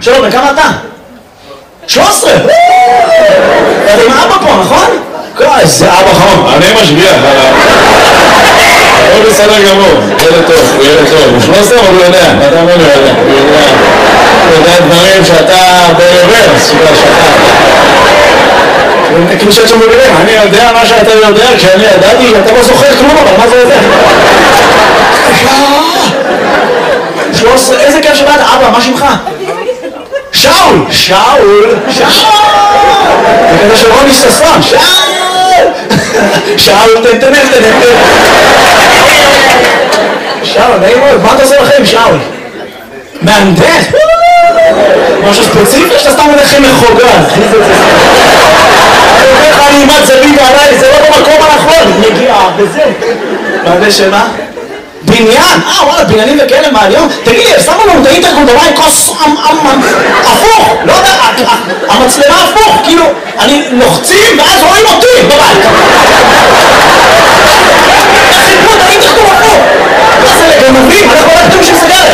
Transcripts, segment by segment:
שלום, וכמה אתה? 13! אתה עם אבא פה, נכון? איזה אבא חום, אני משגיח עליו. הוא בסדר גמור, ילד טוב, הוא ילד טוב. הוא 13 אבל הוא יודע, אתה אומר לו יודע. הוא יודע דברים שאתה ברוורס, כאילו שאת שם בבירים, אני יודע מה שאתה יודע, כשאני ידעתי, אתה לא זוכר כלום, אבל מה זה יודע? 13, איזה כיף שבאת, אבא, מה שמך? שאול! שאול! שאול! זה כזה של רוני ששון, שאול! שאול, תנתנן. שאול, נעים מאוד, מה אתה עושה לכם, שאול? מהנדס? משהו ספציפי שאתה סתם מנחם מחוגז. אני אומר לך, אני אימת זווית עליי, זה לא במקום הנכון, מגיע בזה. מהנדס שמה? בניין? וואלה, בניינים וכאלה מעניין. תגיד לי, שמו לנו את האינטרקום במים כוס הפוך, לא יודע, המצלמה הפוך, כאילו, אני לוחצים ואז רואים אותי בבית. חיפו את האינטרקום הפוך. מה זה לגנבים? אנחנו רק תום של סגרת,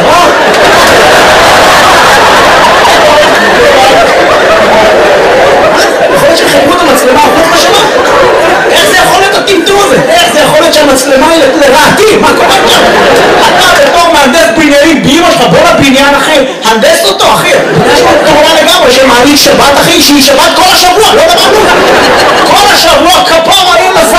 יכול להיות שחיפו את המצלמה הפוך בשמה? איך זה יכול להיות הטמטום הזה? איך זה יכול להיות שהמצלמה היא לרעתי? מה קורה פה? אתה בתור מהנדס בניינים באמא שלך, בוא לבניין אחי, הנדס אותו אחי. יש לו כמובן לגמרי שמעלית שבת אחי, שהיא שבת כל השבוע, לא דבר כלום. כל השבוע כפרה אין לזה